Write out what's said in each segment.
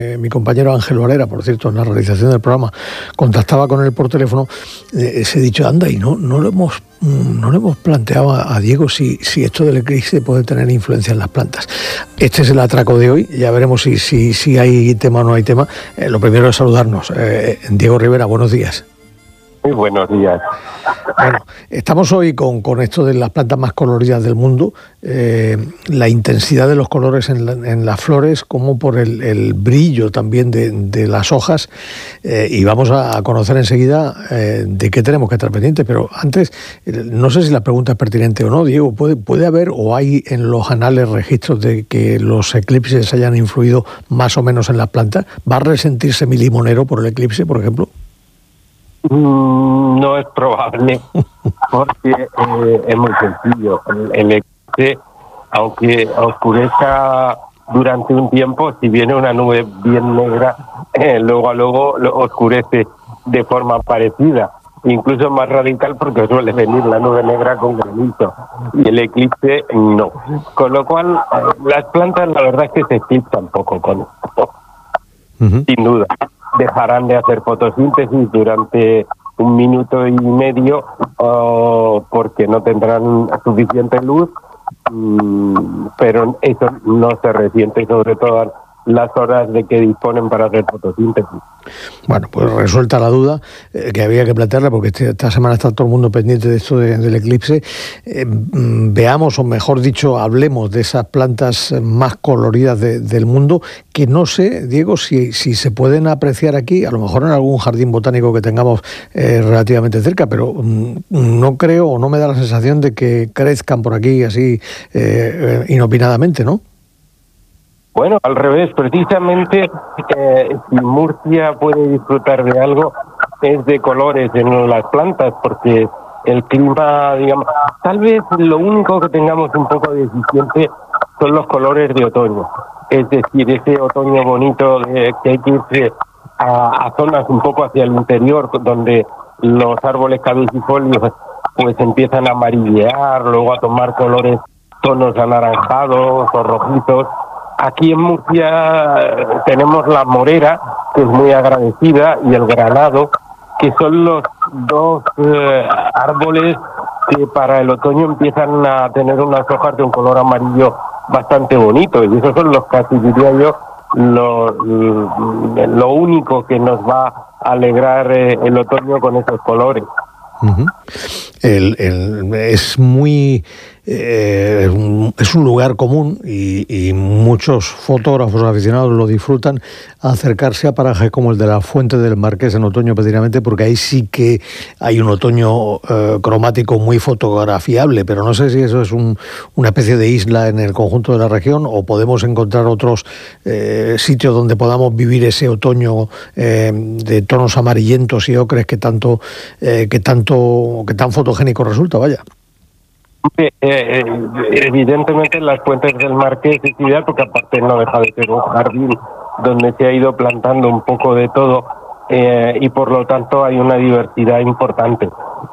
Mi compañero Ángel Valera, por cierto, en la realización del programa, contactaba con él por teléfono, se ha dicho, anda, y no le hemos planteado a Diego si esto del eclipse puede tener influencia en las plantas. Este es el atraco de hoy, ya veremos si hay tema o no hay tema. Lo primero es saludarnos. Diego Rivera, buenos días. Muy buenos días. Bueno, estamos hoy con esto de las plantas más coloridas del mundo, la intensidad de los colores en las flores, como por el brillo también de las hojas, y vamos a conocer enseguida de qué tenemos que estar pendientes. Pero antes, no sé si la pregunta es pertinente o no, Diego, ¿puede haber o hay en los anales registros de que los eclipses hayan influido más o menos en las plantas? ¿Va a resentirse mi limonero por el eclipse, por ejemplo? No es probable, porque es muy sencillo. El eclipse, aunque oscurezca durante un tiempo, si viene una nube bien negra, luego a luego lo oscurece de forma parecida, incluso más radical, porque suele venir la nube negra con granizo, y el eclipse no. Con lo cual, las plantas la verdad es que se eclipsan poco con esto, sin duda. Dejarán de hacer fotosíntesis durante 1 minuto y medio porque no tendrán suficiente luz, pero eso no se resiente, sobre todo las horas de que disponen para hacer fotosíntesis. Bueno, pues resuelta la duda que había que plantearla, porque esta semana está todo el mundo pendiente de esto del eclipse. Veamos, o mejor dicho, hablemos de esas plantas más coloridas del mundo, que no sé, Diego, si se pueden apreciar aquí, a lo mejor en algún jardín botánico que tengamos relativamente cerca, pero no creo, o no me da la sensación de que crezcan por aquí así inopinadamente, ¿no? Bueno, al revés, precisamente si Murcia puede disfrutar de algo es de colores en las plantas, porque el clima, digamos, tal vez lo único que tengamos un poco deficiente son los colores de otoño, es decir, ese otoño bonito que hay que irse a zonas un poco hacia el interior, donde los árboles caducifolios pues empiezan a amarillear, luego a tomar tonos anaranjados o rojizos. Aquí en Murcia tenemos la morera, que es muy agradecida, y el granado, que son los dos árboles que para el otoño empiezan a tener unas hojas de un color amarillo bastante bonito, y esos son los, casi diría yo, lo único que nos va a alegrar el otoño con esos colores. Uh-huh. Es muy es un lugar común y muchos fotógrafos aficionados lo disfrutan, acercarse a parajes como el de la Fuente del Marqués en otoño, precisamente porque ahí sí que hay un otoño cromático muy fotografiable, pero no sé si eso es una especie de isla en el conjunto de la región, o podemos encontrar otros sitios donde podamos vivir ese otoño de tonos amarillentos y ocres que tan fotogénico resulta, vaya. Evidentemente las Fuentes del Marqués es ideal, porque aparte no deja de ser un jardín donde se ha ido plantando un poco de todo, y por lo tanto hay una diversidad importante.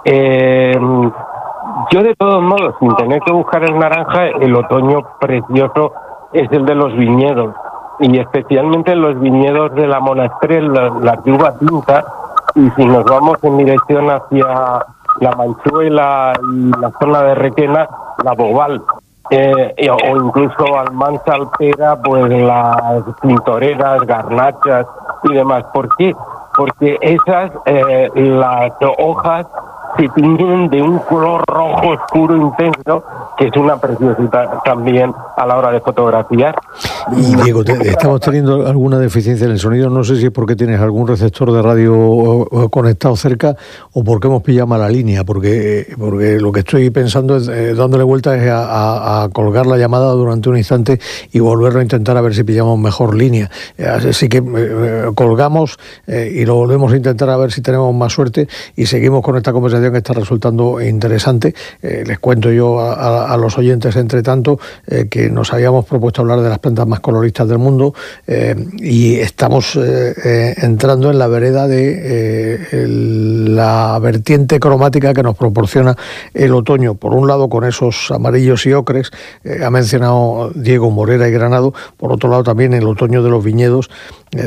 Yo de todos modos, sin tener que buscar el naranja, el otoño precioso es el de los viñedos, y especialmente los viñedos de la Monastrell, las de uva tinta, y si nos vamos en dirección hacia la Manchuela y la zona de Requena, la Boval, o incluso Almansa, Alpera, pues las pintoreras, garnachas y demás. ¿Por qué? Porque esas, las hojas se tiñen de un color rojo oscuro intenso, que es una preciosidad también a la hora de fotografiar. Y Diego, estamos teniendo alguna deficiencia en el sonido, no sé si es porque tienes algún receptor de radio conectado cerca o porque hemos pillado mala línea, porque lo que estoy pensando es, dándole vueltas, es a colgar la llamada durante un instante y volverlo a intentar a ver si pillamos mejor línea. Así que colgamos y lo volvemos a intentar a ver si tenemos más suerte, y seguimos con esta conversación conversación está resultando interesante. Les cuento yo a los oyentes, entre tanto, que nos habíamos propuesto hablar de las plantas más coloristas del mundo y estamos entrando en la vereda de la vertiente cromática que nos proporciona el otoño. Por un lado, con esos amarillos y ocres, ha mencionado Diego Morera y Granado. Por otro lado, también el otoño de los viñedos,